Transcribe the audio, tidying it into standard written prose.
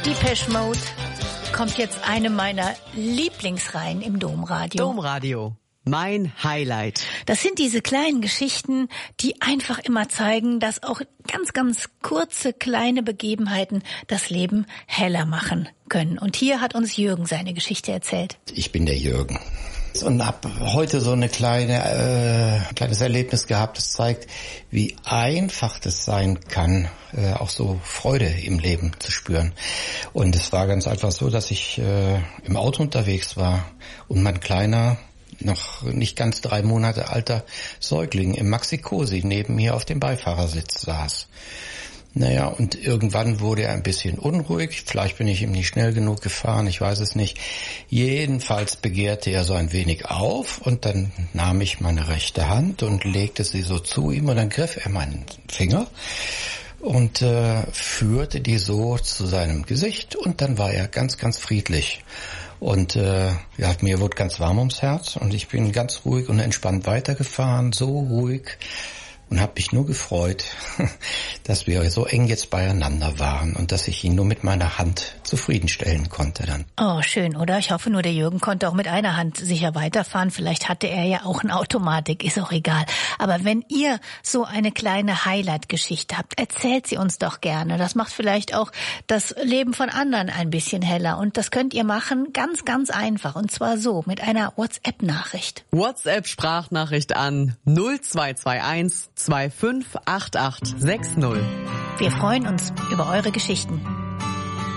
Depeche Mode kommt jetzt eine meiner Lieblingsreihen im Domradio. Domradio, mein Highlight. Das sind diese kleinen Geschichten, die einfach immer zeigen, dass auch ganz, ganz kurze, kleine Begebenheiten das Leben heller machen können. Und hier hat uns Jürgen seine Geschichte erzählt. Ich bin der Jürgen und habe heute so eine kleines Erlebnis gehabt. Das zeigt, wie einfach das sein kann, auch so Freude im Leben zu spüren. Und es war ganz einfach so, dass ich im Auto unterwegs war und mein kleiner, noch nicht ganz 3 Monate alter Säugling im Maxi-Cosi neben mir auf dem Beifahrersitz saß. Naja, und irgendwann wurde er ein bisschen unruhig. Vielleicht bin ich ihm nicht schnell genug gefahren, ich weiß es nicht. Jedenfalls begehrte er so ein wenig auf und dann nahm ich meine rechte Hand und legte sie so zu ihm und dann griff er meinen Finger und führte die so zu seinem Gesicht und dann war er ganz, ganz friedlich. Und mir wurde ganz warm ums Herz und ich bin ganz ruhig und entspannt weitergefahren, so ruhig. Und habe mich nur gefreut, dass wir so eng jetzt beieinander waren und dass ich ihn nur mit meiner Hand zufriedenstellen konnte dann. Oh, schön, oder? Ich hoffe nur, der Jürgen konnte auch mit einer Hand sicher weiterfahren. Vielleicht hatte er ja auch eine Automatik, ist auch egal. Aber wenn ihr so eine kleine Highlight-Geschichte habt, erzählt sie uns doch gerne. Das macht vielleicht auch das Leben von anderen ein bisschen heller. Und das könnt ihr machen ganz, ganz einfach. Und zwar so, mit einer WhatsApp-Nachricht. WhatsApp-Sprachnachricht an 0221 258860. Wir freuen uns über eure Geschichten.